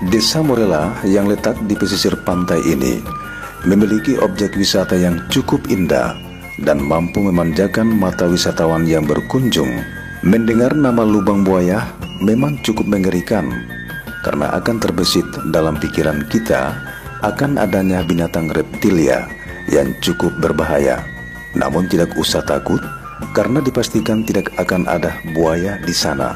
Desa Morela yang letak di pesisir pantai ini memiliki objek wisata yang cukup indah dan mampu memanjakan mata wisatawan yang berkunjung. Mendengar nama lubang buaya memang cukup mengerikan karena akan terbesit dalam pikiran kita akan adanya binatang reptilia yang cukup berbahaya. Namun tidak usah takut karena dipastikan tidak akan ada buaya di sana.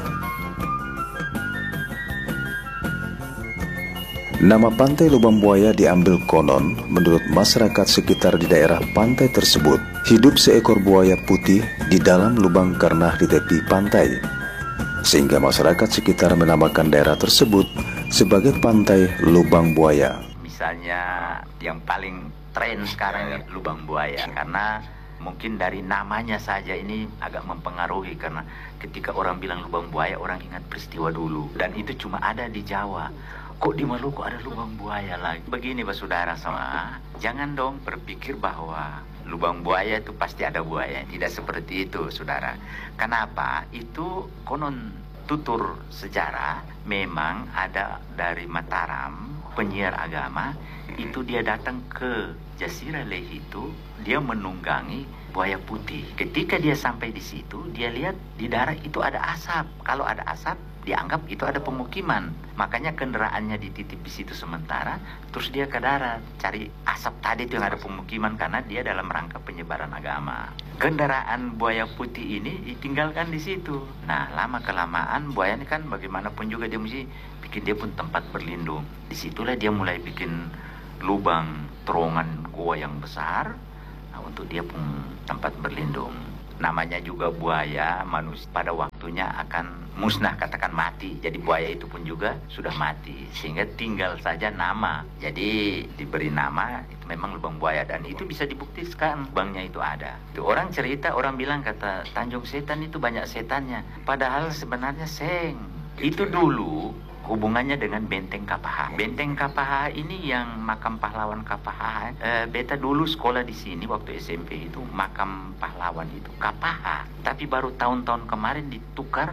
Nama pantai Lubang Buaya diambil konon menurut masyarakat sekitar di daerah pantai tersebut. Hidup seekor buaya putih di dalam lubang karena di tepi pantai, sehingga masyarakat sekitar menamakan daerah tersebut sebagai pantai Lubang Buaya. Misalnya yang paling tren sekarang ini Lubang Buaya, karena mungkin dari namanya saja ini agak mempengaruhi, karena ketika orang bilang Lubang Buaya orang ingat peristiwa dulu, dan itu cuma ada di Jawa. Kok di Maluku ada lubang buaya lagi? Begini Pak Saudara sama, jangan dong berpikir bahwa lubang buaya itu pasti ada buaya. Tidak seperti itu Saudara. Kenapa? Itu konon tutur sejarah memang ada dari Mataram, penyiar agama, itu dia datang ke Jasirah Lehi itu, dia menunggangi buaya putih. Ketika dia sampai di situ, dia lihat di darat itu ada asap. Kalau ada asap, dianggap itu ada pemukiman. Makanya kendaraannya dititip di situ sementara, terus dia ke darat cari asap tadi itu yang ada pemukiman, karena dia dalam rangka penyebaran agama. Kendaraan buaya putih ini ditinggalkan di situ. Nah, lama kelamaan buaya ini kan bagaimanapun juga dia mesti bikin dia pun tempat berlindung. Disitulah dia mulai bikin lubang terowongan gua yang besar, nah, untuk dia pun tempat berlindung. Namanya juga buaya, manusia pada waktunya akan musnah, katakan mati. Jadi buaya itu pun juga sudah mati, sehingga tinggal saja nama. Jadi diberi nama itu memang lubang buaya, dan itu bisa dibuktikan lubangnya itu ada. Itu orang cerita, orang bilang kata Tanjung Setan itu banyak setannya. Padahal sebenarnya itu dulu hubungannya dengan Benteng Kapaha. Benteng Kapaha ini yang makam pahlawan Kapaha. Beta dulu sekolah di sini waktu SMP itu makam pahlawan itu Kapaha. Tapi baru tahun-tahun kemarin ditukar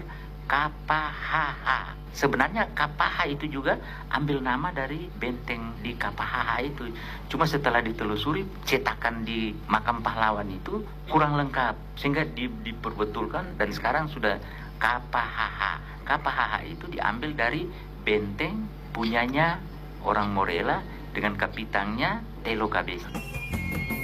Kapaha. Sebenarnya Kapaha itu juga ambil nama dari benteng di Kapaha itu. Cuma setelah ditelusuri, cetakan di makam pahlawan itu kurang lengkap, sehingga diperbetulkan dan sekarang sudah Kapaha. Kapaha itu diambil dari benteng punyanya orang Morela dengan kapitangnya Telo Kabesi.